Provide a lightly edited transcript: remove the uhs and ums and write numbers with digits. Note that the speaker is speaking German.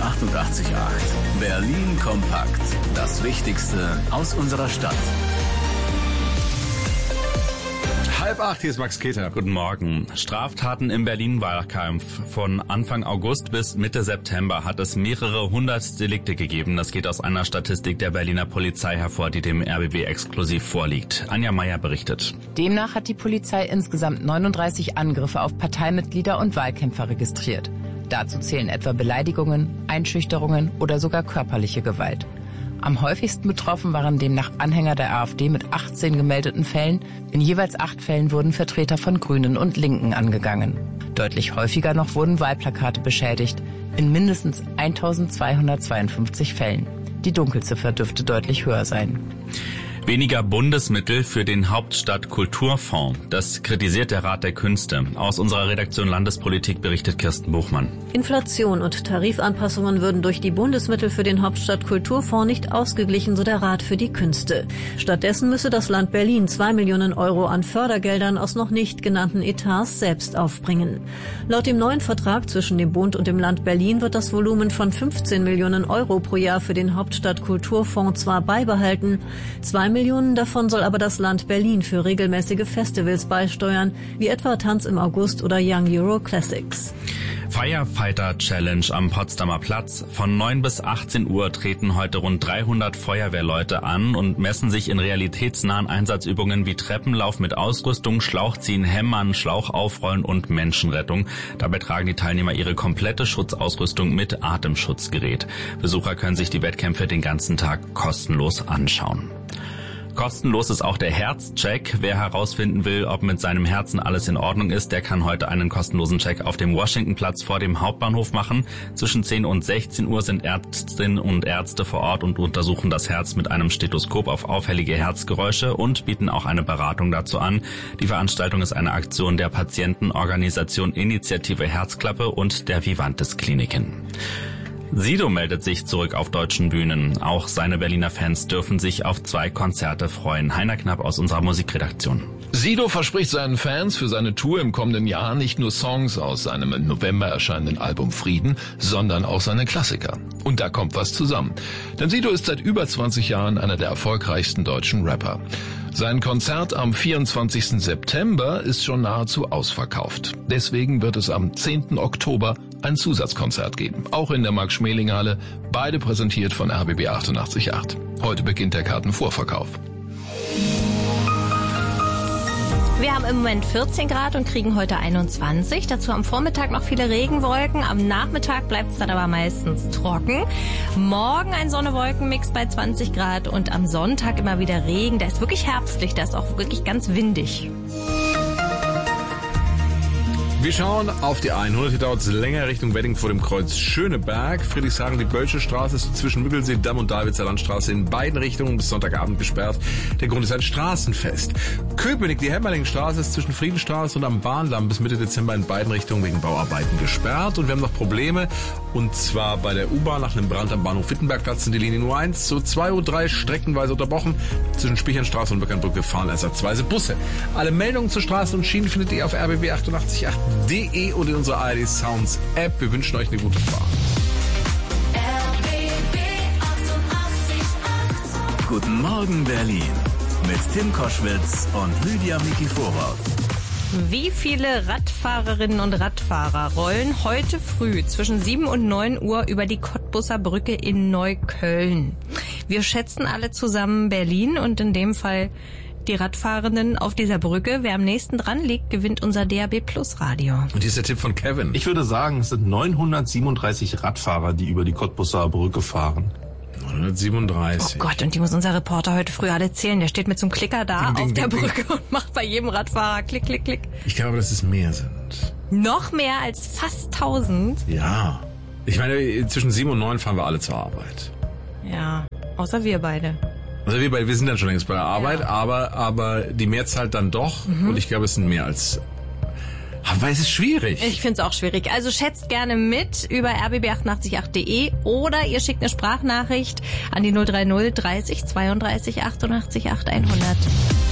88.8. Berlin kompakt. Das Wichtigste aus unserer Stadt. 7:30, hier ist Max Keter. Guten Morgen. Straftaten im Berlin-Wahlkampf. Von Anfang August bis Mitte September hat es mehrere hundert Delikte gegeben. Das geht aus einer Statistik der Berliner Polizei hervor, die dem RBB exklusiv vorliegt. Anja Meier berichtet. Demnach hat die Polizei insgesamt 39 Angriffe auf Parteimitglieder und Wahlkämpfer registriert. Dazu zählen etwa Beleidigungen, Einschüchterungen oder sogar körperliche Gewalt. Am häufigsten betroffen waren demnach Anhänger der AfD mit 18 gemeldeten Fällen. In jeweils 8 Fällen wurden Vertreter von Grünen und Linken angegangen. Deutlich häufiger noch wurden Wahlplakate beschädigt, in mindestens 1252 Fällen. Die Dunkelziffer dürfte deutlich höher sein. Weniger Bundesmittel für den Hauptstadtkulturfonds. Das kritisiert der Rat der Künste. Aus unserer Redaktion Landespolitik berichtet Kirsten Buchmann. Inflation und Tarifanpassungen würden durch die Bundesmittel für den Hauptstadtkulturfonds nicht ausgeglichen, so der Rat für die Künste. Stattdessen müsse das Land Berlin 2 Millionen Euro an Fördergeldern aus noch nicht genannten Etats selbst aufbringen. Laut dem neuen Vertrag zwischen dem Bund und dem Land Berlin wird das Volumen von 15 Millionen Euro pro Jahr für den Hauptstadtkulturfonds zwar beibehalten, 2 Millionen davon soll aber das Land Berlin für regelmäßige Festivals beisteuern, wie etwa Tanz im August oder Young Euro Classics. Firefighter Challenge am Potsdamer Platz. Von 9 bis 18 Uhr treten heute rund 300 Feuerwehrleute an und messen sich in realitätsnahen Einsatzübungen wie Treppenlauf mit Ausrüstung, Schlauchziehen, Hämmern, Schlauch aufrollen und Menschenrettung. Dabei tragen die Teilnehmer ihre komplette Schutzausrüstung mit Atemschutzgerät. Besucher können sich die Wettkämpfe den ganzen Tag kostenlos anschauen. Kostenlos ist auch der Herzcheck. Wer herausfinden will, ob mit seinem Herzen alles in Ordnung ist, der kann heute einen kostenlosen Check auf dem Washingtonplatz vor dem Hauptbahnhof machen. Zwischen 10 und 16 Uhr sind Ärztinnen und Ärzte vor Ort und untersuchen das Herz mit einem Stethoskop auf auffällige Herzgeräusche und bieten auch eine Beratung dazu an. Die Veranstaltung ist eine Aktion der Patientenorganisation Initiative Herzklappe und der Vivantes Kliniken. Sido meldet sich zurück auf deutschen Bühnen. Auch seine Berliner Fans dürfen sich auf 2 Konzerte freuen. Heiner Knapp aus unserer Musikredaktion. Sido verspricht seinen Fans für seine Tour im kommenden Jahr nicht nur Songs aus seinem im November erscheinenden Album Frieden, sondern auch seine Klassiker. Und da kommt was zusammen. Denn Sido ist seit über 20 Jahren einer der erfolgreichsten deutschen Rapper. Sein Konzert am 24. September ist schon nahezu ausverkauft. Deswegen wird es am 10. Oktober ein Zusatzkonzert geben. Auch in der Max-Schmeling-Halle, beide präsentiert von RBB 88.8. Heute beginnt der Kartenvorverkauf. Wir haben im Moment 14 Grad und kriegen heute 21. Dazu am Vormittag noch viele Regenwolken. Am Nachmittag bleibt es dann aber meistens trocken. Morgen ein Sonne-Wolken-Mix bei 20 Grad und am Sonntag immer wieder Regen. Der ist wirklich herbstlich, der ist auch wirklich ganz windig. Wir schauen auf die 100. Hier dauert es länger Richtung Wedding vor dem Kreuz Schöneberg. Friedrichshagen, die Bölsche Straße ist zwischen Müggelsee, Damm und Davidser Landstraße in beiden Richtungen bis Sonntagabend gesperrt. Der Grund ist ein Straßenfest. Köpenick, die Hämmerlingstraße ist zwischen Friedenstraße und am Bahndamm bis Mitte Dezember in beiden Richtungen wegen Bauarbeiten gesperrt. Und wir haben noch Probleme. Und zwar bei der U-Bahn nach einem Brand am Bahnhof Wittenbergplatz sind die Linien nur 1 zu 2:03 streckenweise unterbrochen. Zwischen Spichernstraße und Beckernbrücke fahren ersatzweise Busse. Alle Meldungen zu Straßen und Schienen findet ihr auf rbb888.de und in unserer ARD Sounds App. Wir wünschen euch eine gute Fahrt. RBB 88.8. Guten Morgen Berlin mit Tim Koschwitz und Lydia Mikiforov. Wie viele Radfahrerinnen und Radfahrer rollen heute früh zwischen 7 und 9 Uhr über die Cottbusser Brücke in Neukölln? Wir schätzen alle zusammen Berlin und in dem Fall die Radfahrenden auf dieser Brücke. Wer am nächsten dran liegt, gewinnt unser DAB Plus Radio. Und hier ist der Tipp von Kevin. Ich würde sagen, es sind 937 Radfahrer, die über die Cottbusser Brücke fahren. 937. Oh Gott, und die muss unser Reporter heute früh alle zählen. Der steht mit so einem Klicker da auf der Brücke und macht bei jedem Radfahrer Klick, Klick, Klick. Ich glaube, dass es mehr sind. Noch mehr als fast 1000? Ja. Ich meine, zwischen 7 und 9 fahren wir alle zur Arbeit. Ja, außer wir beide. Also wir sind dann schon längst bei der Arbeit, ja. aber die Mehrzahl dann doch. Und ich glaube, es sind mehr als... Aber es ist schwierig. Ich finde es auch schwierig. Also schätzt gerne mit über rbb888.de oder ihr schickt eine Sprachnachricht an die 030 30 32 88 8 100.